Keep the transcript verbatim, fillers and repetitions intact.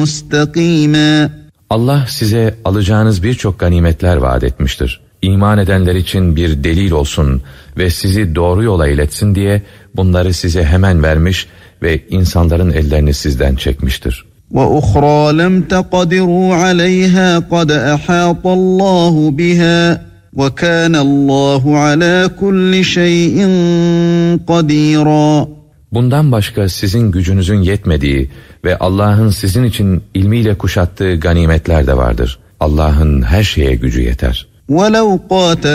مستقيما. Allah size alacağınız birçok ganimetler vaat etmiştir. İman edenler için bir delil olsun ve sizi doğru yola iletsin diye bunları size hemen vermiş ve insanların ellerini sizden çekmiştir. وَأُخْرَى لَمْ تَقْدِرُوا عَلَيْهَا قَدْ أَحَاطَ اللّٰهُ بِهَا وَكَانَ اللّٰهُ عَلَى كُلِّ شَيْءٍ قَدِيرًا. Bundan başka sizin gücünüzün yetmediği ve Allah'ın sizin için ilmiyle kuşattığı ganimetler de vardır. Allah'ın her şeye gücü yeter. وَلَوْ قَاتَلَ